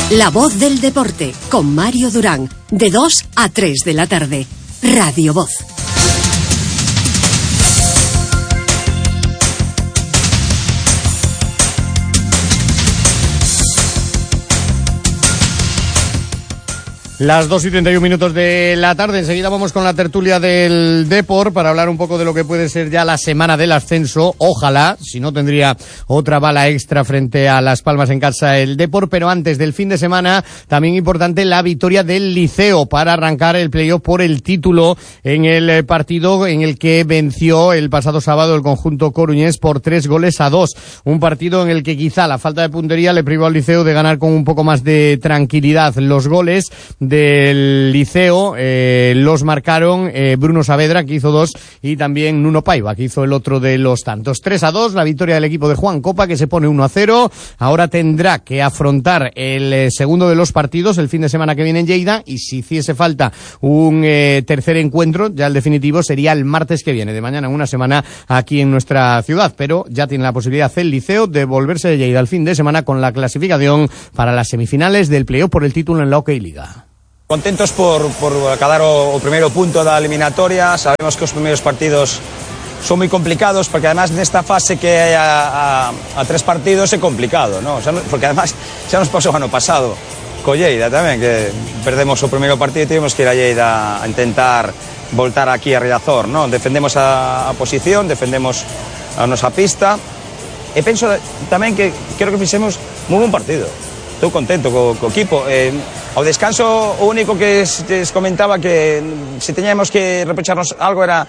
La voz del deporte, con Mario Durán, de 2 a 3 de la tarde. Radio Voz. Las 2:31 de la tarde. Enseguida vamos con la tertulia del Depor para hablar un poco de lo que puede ser ya la semana del ascenso. Ojalá, si no tendría otra bala extra frente a Las Palmas en casa el Depor. Pero antes del fin de semana, también importante la victoria del Liceo para arrancar el playoff por el título en el partido en el que venció el pasado sábado el conjunto coruñés por 3-2. Un partido en el que quizá la falta de puntería le privó al Liceo de ganar con un poco más de tranquilidad. Los goles del Liceo los marcaron Bruno Saavedra, que hizo 2, y también Nuno Paiva, que hizo el otro de los tantos. 3-2, la victoria del equipo de Juan Copa, que se pone 1-0. Ahora tendrá que afrontar el segundo de los partidos el fin de semana que viene en Lleida, y si hiciese falta un tercer encuentro, ya el definitivo, sería el martes que viene, de mañana en una semana, aquí en nuestra ciudad. Pero ya tiene la posibilidad el Liceo de volverse de Lleida el fin de semana con la clasificación para las semifinales del playoff por el título en la OK Liga. Contentos por acadar o primeiro punto da eliminatoria. Sabemos que os primeiros partidos son moi complicados, porque además nesta fase que hai a 3 partidos é complicado, ¿no? Porque además xa nos pasou ano pasado co Lleida tamén, que perdemos o primeiro partido e tivemos que ir a Lleida a intentar voltar aquí a Riazor, ¿no? Defendemos a posición, defendemos a nosa pista, e penso tamén que creo que fixemos moi bon partido. Estou contento co equipo. Ao descanso, o único que les comentaba que se teñamos que repecharnos algo era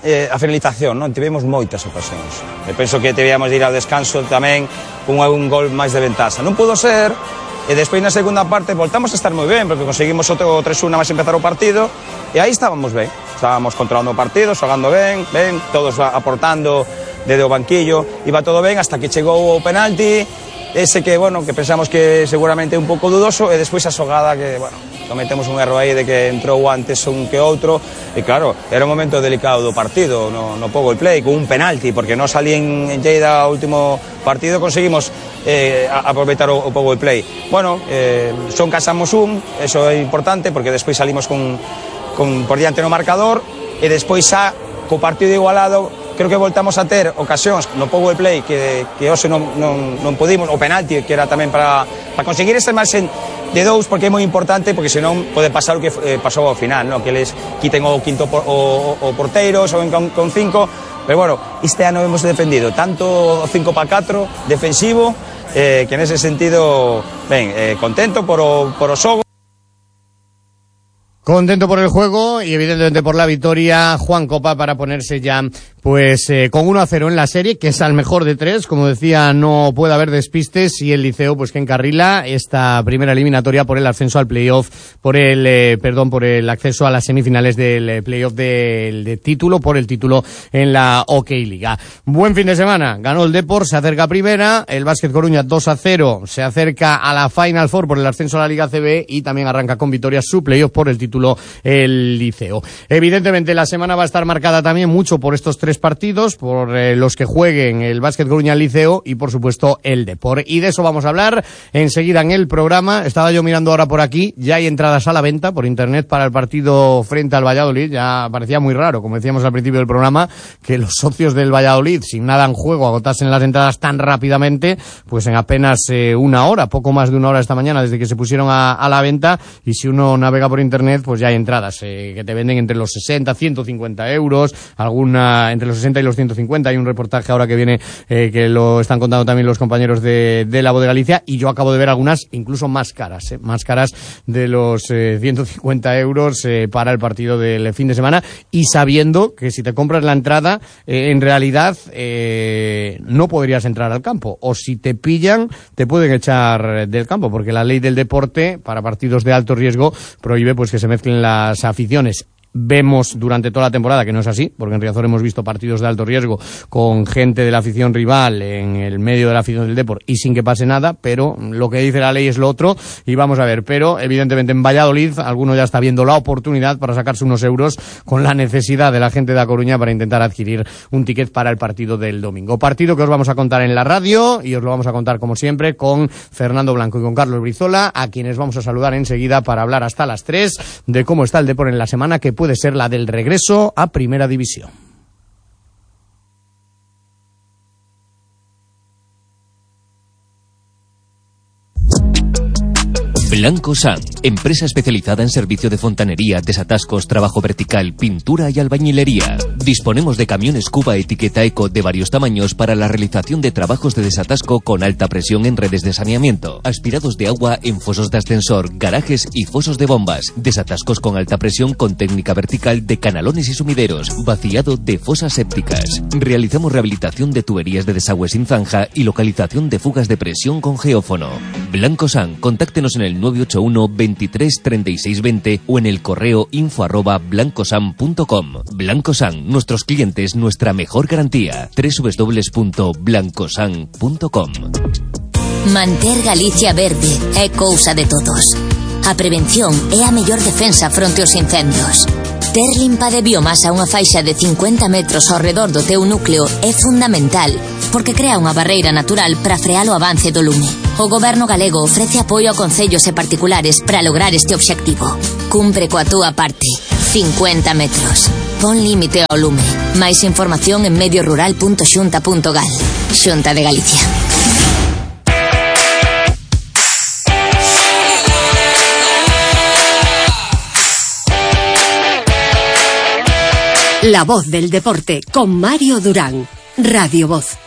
a finalización, non? Tivemos moitas ocasións. E penso que debíamos ir ao descanso tamén con un gol máis de ventaxa. Non pudo ser, e despois na segunda parte voltamos a estar moi ben, porque conseguimos outro 3-1 máis empezar o partido, e aí estábamos ben. Estábamos controlando o partido, xogando ben, todos aportando desde o banquillo, iba todo ben, hasta que chegou o penalti, ese que, bueno, que pensamos que seguramente é un pouco dudoso, e despois a xogada que, bueno, cometemos un erro aí de que entrou antes un que outro, e claro, era un momento delicado do partido, no Pogo Play, con un penalti, porque non salí en Lleida o último partido, conseguimos aproveitar o Pogo Play. Bueno, son casamos eso é importante, porque despois salimos con por diante no marcador, e despois xa, co partido igualado, creo que voltamos a ter ocasións no Pogo Play que hoxe non podimos, o penalti que era tamén para conseguir este marxen de 2, porque é moi importante, porque senón pode pasar o que pasou ao final, no? Que eles quiten o quinto o porteiro, xoben con 5, pero bueno, este ano hemos defendido tanto 5-4 defensivo, que nese sentido, ben, contento por o xogo. Contento por el juego y evidentemente por la victoria, Juan Copa, para ponerse ya pues con 1-0 en la serie, que es al mejor de 3. Como decía, no puede haber despistes, y el Liceo pues que encarrila esta primera eliminatoria por el ascenso al playoff, por el acceso a las semifinales del playoff del título, por el título en la OK Liga. Buen fin de semana, ganó el Depor, se acerca a primera, el Básquet Coruña 2-0, se acerca a la Final Four por el ascenso a la Liga CB, y también arranca con victoria su playoff por el título el Liceo. Evidentemente la semana va a estar marcada también mucho por estos 3 partidos, por los que jueguen el Básquet Coruña, el Liceo y por supuesto el Depor. Y de eso vamos a hablar enseguida en el programa. Estaba yo mirando ahora por aquí, ya hay entradas a la venta por internet para el partido frente al Valladolid. Ya parecía muy raro, como decíamos al principio del programa, que los socios del Valladolid, sin nada en juego, agotasen las entradas tan rápidamente, pues en apenas una hora, poco más de una hora esta mañana desde que se pusieron a la venta. Y si uno navega por internet, pues ya hay entradas que te venden entre los 60, 150 euros, alguna entre los 60 y los 150. Hay un reportaje ahora que viene que lo están contando también los compañeros de La Voz de Galicia, y yo acabo de ver algunas incluso más caras de los 150 euros para el partido del fin de semana, y sabiendo que si te compras la entrada en realidad no podrías entrar al campo, o si te pillan te pueden echar del campo, porque la ley del deporte para partidos de alto riesgo prohíbe pues que se mezclen las aficiones. vemos durante toda la temporada que no es así, porque en Riazor hemos visto partidos de alto riesgo con gente de la afición rival en el medio de la afición del Depor y sin que pase nada, pero lo que dice la ley es lo otro y vamos a ver, pero evidentemente en Valladolid alguno ya está viendo la oportunidad para sacarse unos euros con la necesidad de la gente de A Coruña para intentar adquirir un ticket para el partido del domingo. Partido que os vamos a contar en la radio y os lo vamos a contar como siempre con Fernando Blanco y con Carlos Brizola, a quienes vamos a saludar enseguida para hablar hasta las 3 de cómo está el Depor en la semana que puede ser la del regreso a Primera División. Blanco San, empresa especializada en servicio de fontanería, desatascos, trabajo vertical, pintura y albañilería. Disponemos de camiones Cuba etiqueta eco de varios tamaños para la realización de trabajos de desatasco con alta presión en redes de saneamiento, aspirados de agua en fosos de ascensor, garajes y fosos de bombas, desatascos con alta presión con técnica vertical de canalones y sumideros, vaciado de fosas sépticas. Realizamos rehabilitación de tuberías de desagüe sin zanja y localización de fugas de presión con geófono. Blanco San, contáctenos en el 981 23 36 20 o en el correo info@blancosan.com. Blanco San, nuestros clientes, nuestra mejor garantía. www.blancosan.com. Manter Galicia verde é cousa de todos. A prevención é a mellor defensa fronte aos incendios. Ter limpa de biomasa unha faixa de 50 metros ao redor do teu núcleo é fundamental, porque crea unha barreira natural para frear o avance do lume. O Goberno galego ofrece apoio a concellos e particulares para lograr este obxectivo. Cumpre coa túa parte. 50 metros. Pon límite ao lume. Máis información en mediorural.xunta.gal. Xunta de Galicia. La voz del deporte con Mario Durán. Radio Voz.